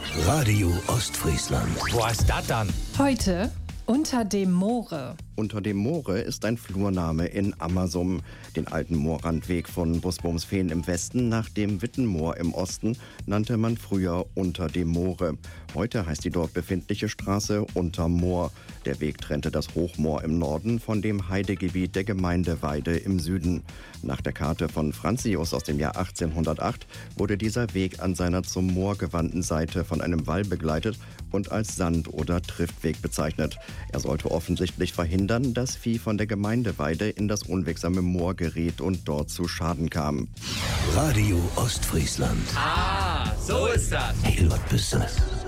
Radio Ostfriesland. Wo ist das dann? Heute unter dem Moore. Unter dem Moore ist ein Flurname in Ammersum. Den alten Moorrandweg von Busbomsfehn im Westen nach dem Wittenmoor im Osten nannte man früher Unter dem Moore. Heute heißt die dort befindliche Straße Unterm Moor. Der Weg trennte das Hochmoor im Norden von dem Heidegebiet der Gemeinde Weide im Süden. Nach der Karte von Franzius aus dem Jahr 1808 wurde dieser Weg an seiner zum Moor gewandten Seite von einem Wall begleitet und als Sand- oder Triftweg bezeichnet. Er sollte offensichtlich verhindern, dass Vieh von der Gemeindeweide in das unwegsame Moor geriet und dort zu Schaden kam. Radio Ostfriesland. Ah, so ist das. Hey, was bist das?